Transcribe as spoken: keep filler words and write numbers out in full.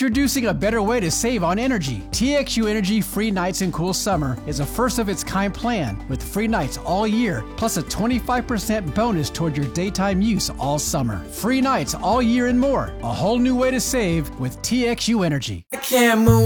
Introducing a better way to save on energy. T X U Energy Free Nights and Cool Summer is a first-of-its-kind plan with free nights all year, plus a twenty-five percent bonus toward your daytime use all summer. Free nights all year and more. A whole new way to save with T X U Energy. I can't move.